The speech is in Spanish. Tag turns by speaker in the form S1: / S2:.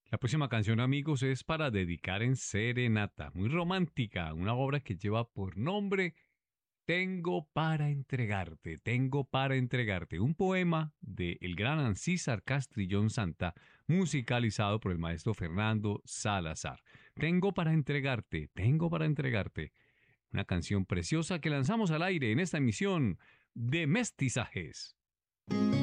S1: La próxima canción, amigos, es para dedicar en serenata, muy romántica, una obra que lleva por nombre Tengo para entregarte, un poema de el gran Ancísar Castrillón Santa, musicalizado por el maestro Fernando Salazar. Tengo para entregarte, una canción preciosa que lanzamos al aire en esta emisión de Mestizajes.